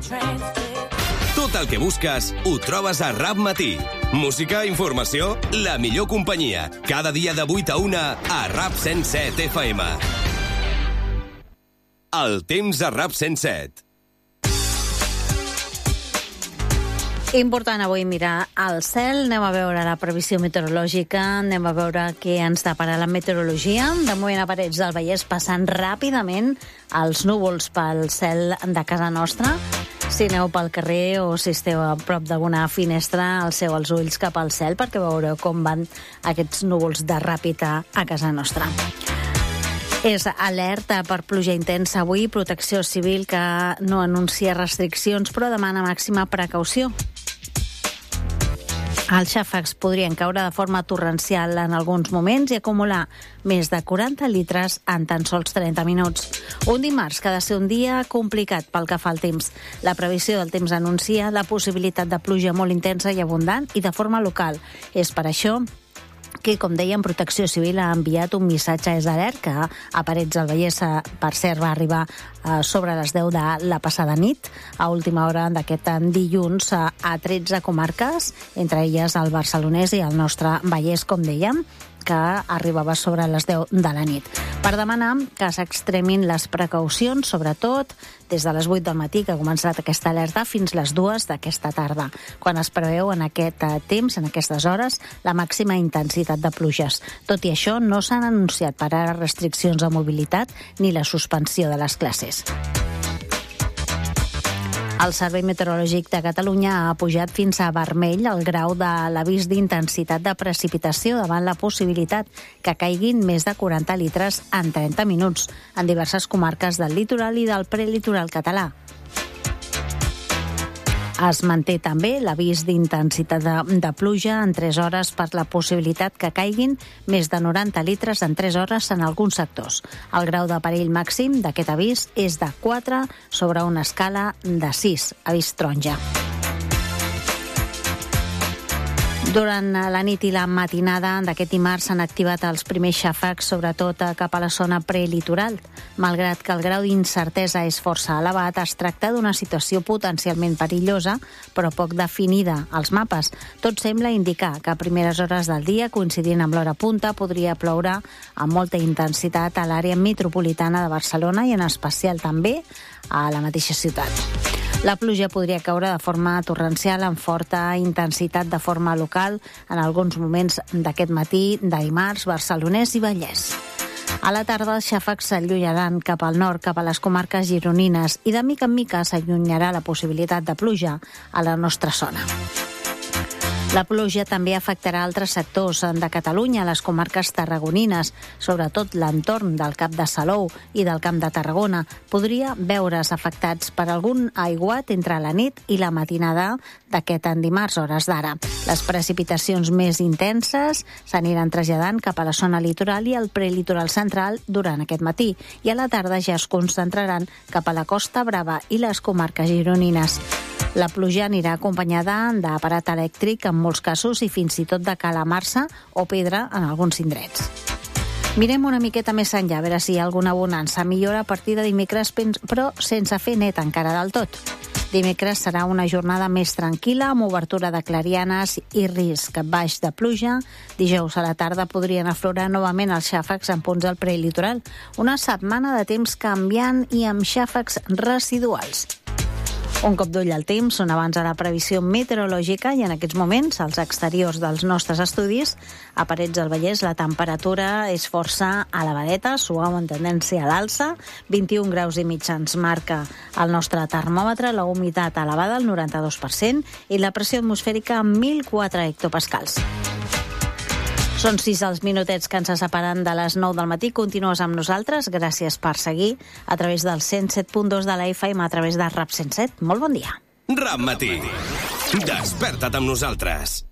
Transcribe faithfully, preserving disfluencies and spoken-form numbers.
Tot el que busques ho trobes a Rap Matí. Música, informació, la millor companyia. Cada dia de vuit a una a Rap cent set F M. El temps a Rap cent set. Important avui mirar al cel, anem a veure la previsió meteorològica, anem a veure què ens depara la meteorologia. De moment a Parets del Vallès passant ràpidament els núvols pel cel de casa nostra. Si aneu pel carrer o si esteu a prop d'alguna finestra, alceu els ulls cap al cel perquè veureu com van aquests núvols de ràpid a, a casa nostra. És alerta per pluja intensa avui, Protecció Civil que no anuncia restriccions però demana màxima precaució. Els xàfecs podrien caure de forma torrencial en alguns moments i acumular més de quaranta litres en tan sols trenta minuts. Un dimarts que ha de ser un dia complicat pel que fa al temps. La previsió del temps anuncia la possibilitat de pluja molt intensa i abundant i de forma local. És per això que, com dèiem, Protecció Civil ha enviat un missatge d'alert que a Parets del Vallès, per cert, va arribar eh, sobre les deu de la passada nit, a última hora d'aquest dilluns, a, a tretze comarques, entre elles el Barcelonès i el nostre Vallès, com dèiem, que arribava sobre les deu de la nit. Per demanar que s'extremin les precaucions, sobretot des de les vuit del matí, que ha començat aquesta alerta, fins les dues d'aquesta tarda, quan es preveu en aquest temps, en aquestes hores, la màxima intensitat de pluges. Tot i això, no s'han anunciat per ara restriccions de mobilitat ni la suspensió de les classes. El Servei Meteorològic de Catalunya ha pujat fins a vermell el grau de l'avís d'intensitat de precipitació davant la possibilitat que caiguin més de quaranta litres en trenta minuts en diverses comarques del litoral i del prelitoral català. Es manté també l'avís d'intensitat de, de pluja en tres hores per la possibilitat que caiguin més de noranta litres en tres hores en alguns sectors. El grau de perill màxim d'aquest avís és de quatre sobre una escala de sis, avís taronja. Durant la nit i la matinada d'aquest dimarts s'han activat els primers xàfecs, sobretot cap a la zona prelitoral. Malgrat que el grau d'incertesa és força elevat, es tracta d'una situació potencialment perillosa, però poc definida als mapes. Tot sembla indicar que a primeres hores del dia, coincidint amb l'hora punta, podria ploure amb molta intensitat a l'àrea metropolitana de Barcelona i en especial també a la mateixa ciutat. La pluja podria caure de forma torrencial amb forta intensitat de forma local en alguns moments d'aquest matí de dimarts, Barcelonès i Vallès. A la tarda els xàfecs s'allunyaran cap al nord, cap a les comarques gironines i de mica en mica s'allunyarà la possibilitat de pluja a la nostra zona. La pluja també afectarà altres sectors de Catalunya, les comarques tarragonines, sobretot l'entorn del Cap de Salou i del Camp de Tarragona. Podria veure's afectats per algun aiguat entre la nit i la matinada d'aquest dimarts, hores d'ara. Les precipitacions més intenses s'aniran traslladant cap a la zona litoral i al prelitoral central durant aquest matí i a la tarda ja es concentraran cap a la Costa Brava i les comarques gironines. La pluja anirà acompanyada d'aparat elèctric en molts casos i fins i tot de calamarsa o pedra en alguns indrets. Mirem una miqueta més enllà, a veure si hi ha alguna bonança. Millora a partir de dimecres, però sense fer net encara del tot. Dimecres serà una jornada més tranquil·la, amb obertura de clarianes i risc baix de pluja. Dijous a la tarda podrien aflorar novament els xàfecs en punts del prelitoral. Una setmana de temps canviant i amb xàfecs residuals. Un cop d'ull al temps, on abans a la previsió meteorològica i en aquests moments als exteriors dels nostres estudis, a Parets del Vallès la temperatura és força elevadeta, suau en tendència a l'alça, vint-i-un graus i mig ens marca el nostre termòmetre, la humitat elevada al noranta-dos per cent i la pressió atmosfèrica mil quatre hectopascals. Són sis els minutets que ens separen de les nou del matí. Continues amb nosaltres. Gràcies per seguir a través del cent set punt dos de la F M, a través de Rap cent set. Molt bon dia. Rap Matí. Desperta't amb nosaltres.